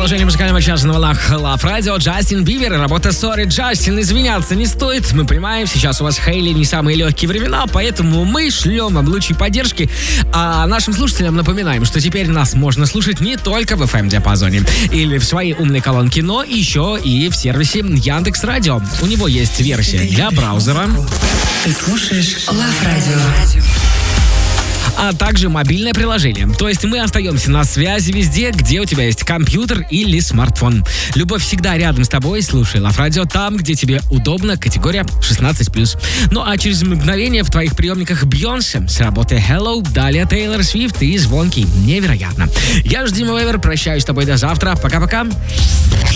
Продолжение музыкального часа на волнах Love Radio. Джастин Бибер и работа Sorry Джастин. Извиняться не стоит. Мы понимаем, сейчас у вас, Хейли, не самые легкие времена, поэтому мы шлем вам лучи поддержки. А нашим слушателям напоминаем, что теперь нас можно слушать не только в FM-диапазоне или в своей умной колонке, но еще и в сервисе Яндекс.Радио. У него есть версия для браузера. Ты слушаешь Love Radio. А также мобильное приложение. То есть мы остаемся на связи везде, где у тебя есть компьютер или смартфон. Любовь всегда рядом с тобой. Слушай Love Radio там, где тебе удобно, категория 16+. Ну а через мгновение в твоих приемниках Бейонсе с работой Hello, далее Тейлор Свифт и Звонкий. Невероятно. Я же Дима Вейвер, прощаюсь с тобой до завтра. Пока-пока.